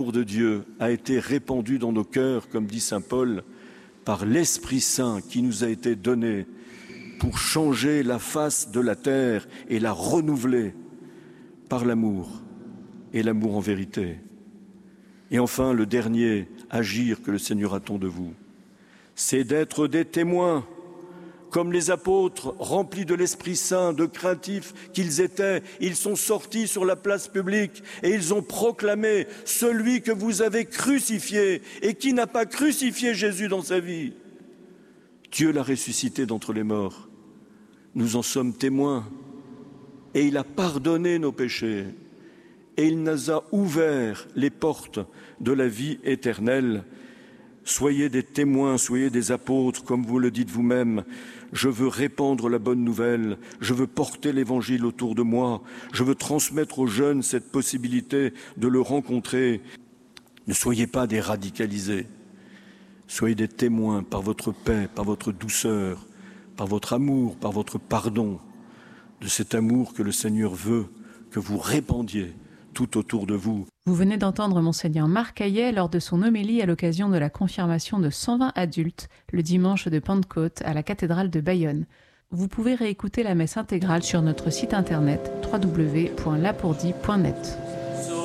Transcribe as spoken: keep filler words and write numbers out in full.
L'amour de Dieu a été répandu dans nos cœurs, comme dit saint Paul, par l'Esprit Saint qui nous a été donné pour changer la face de la terre et la renouveler par l'amour et l'amour en vérité. Et enfin, le dernier agir que le Seigneur attend de vous, c'est d'être des témoins, comme les apôtres remplis de l'Esprit Saint, de craintifs qu'ils étaient. Ils sont sortis sur la place publique et ils ont proclamé celui que vous avez crucifié et qui n'a pas crucifié Jésus dans sa vie. Dieu l'a ressuscité d'entre les morts. Nous en sommes témoins et il a pardonné nos péchés et il nous a ouvert les portes de la vie éternelle. Soyez des témoins, soyez des apôtres, comme vous le dites vous-même. Je veux répandre la bonne nouvelle, je veux porter l'évangile autour de moi, je veux transmettre aux jeunes cette possibilité de le rencontrer. Ne soyez pas des radicalisés, soyez des témoins par votre paix, par votre douceur, par votre amour, par votre pardon, de cet amour que le Seigneur veut que vous répandiez tout autour de vous. Vous venez d'entendre Monseigneur Marc Hayet lors de son homélie à l'occasion de la confirmation de cent vingt adultes le dimanche de Pentecôte à la cathédrale de Bayonne. Vous pouvez réécouter la messe intégrale sur notre site internet w w w point lapourdie point net.